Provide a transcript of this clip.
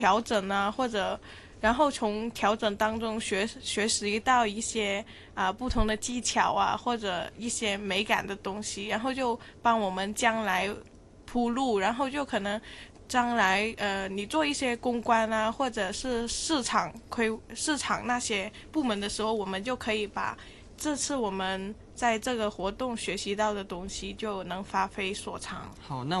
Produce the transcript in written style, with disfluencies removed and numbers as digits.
调整啊，或者然后从调整当中学习到一些不同的技巧啊，或者一些美感的东西，然后就帮我们将来铺路，然后就可能将来你做一些公关啊，或者是市场那些部门的时候，我们就可以把这次我们在这个活动学习到的东西就能发挥所长。 好，那